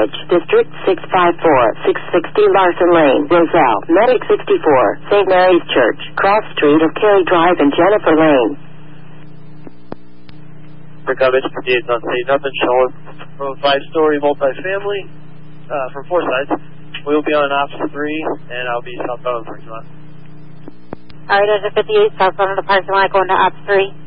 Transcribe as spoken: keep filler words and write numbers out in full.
Village, District six five four, six sixty Larson Lane, Roselle, Medic sixty-four, Saint Mary's Church, Cross Street of Cary Drive and Jennifer Lane. For coverage, fifty-eight on state, nothing showing from a five-story multifamily uh, from four sides. We'll be on Ops three, and I'll be southbound on the parking lot. All right, there's a fifty-eight southbound on the parking lot going to Ops three.